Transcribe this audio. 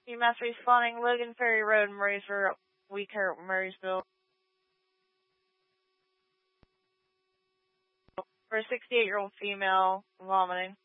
UMass respawning Logan Ferry Road, Murraysville, Weaker, Murraysville. For a 68-year-old female vomiting.